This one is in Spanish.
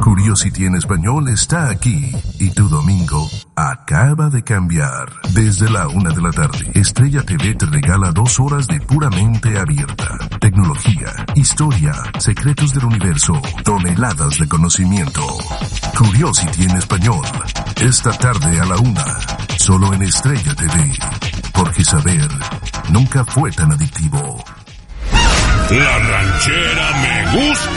Curiosity en español está aquí y tu domingo acaba de cambiar. Desde la 1 de la tarde, Estrella TV te regala 2 horas de puramente abierta. Tecnología, historia, secretos del universo, toneladas de conocimiento. Curiosity en español. Esta tarde a la 1, solo en Estrella TV. Porque saber nunca fue tan adictivo. La ranchera me gusta.